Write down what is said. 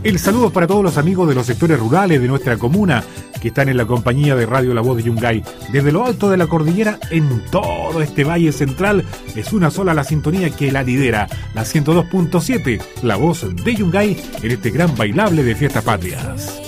El saludo para todos los amigos de los sectores rurales de nuestra comuna que están en la compañía de Radio La Voz de Yungay. Desde lo alto de la cordillera, en todo este valle central, es una sola la sintonía que la lidera, la 102.7, La Voz de Yungay, en este gran bailable de Fiestas Patrias.